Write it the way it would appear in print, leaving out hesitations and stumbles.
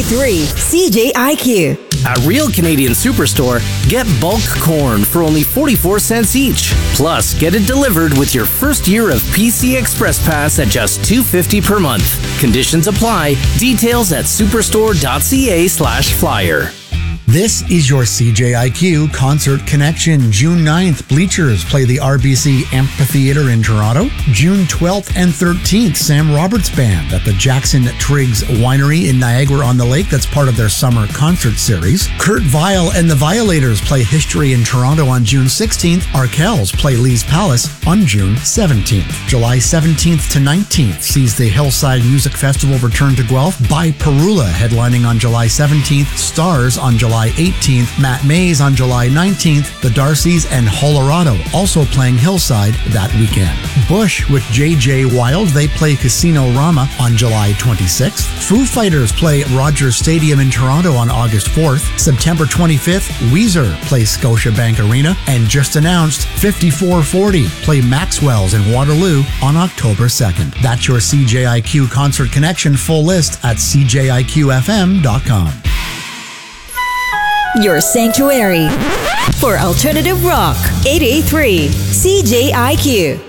88.3 CJIQ. At Real Canadian Superstore, get bulk corn for only 44 cents each. Plus, get it delivered with your first year of PC Express Pass at just $2.50 per month. Conditions apply. Details at superstore.ca/flyer. This is your CJIQ Concert Connection. June 9th, Bleachers play the RBC Amphitheatre in Toronto. June 12th and 13th, Sam Roberts Band at the Jackson Triggs Winery in Niagara-on-the-Lake. That's part of their summer concert series. Kurt Vile and the Violators play History in Toronto on June 16th. Arkells play Lee's Palace on June 17th. July 17th to 19th sees the Hillside Music Festival return to Guelph. By Perula headlining on July 17th. Stars on July 18th, Matt Mays on July 19th, the Darcys and Holorado also playing Hillside that weekend. Bush with J.J. Wild, they play Casino Rama on July 26th. Foo Fighters play Rogers Stadium in Toronto on August 4th. September 25th, Weezer plays Scotiabank Arena. And just announced, 5440 play Maxwell's in Waterloo on October 2nd. That's your CJIQ Concert Connection. Full list at cjiqfm.com. Your sanctuary for alternative rock. 88.3 CJIQ.